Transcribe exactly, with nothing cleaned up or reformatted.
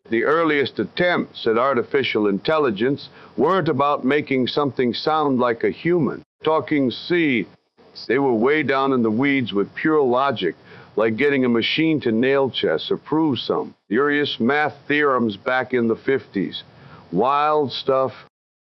The earliest attempts at artificial intelligence weren't about making something sound like a human, talking C. They were way down in the weeds with pure logic, like getting a machine to nail chess or prove some spurious math theorems back in the fifties. Wild stuff.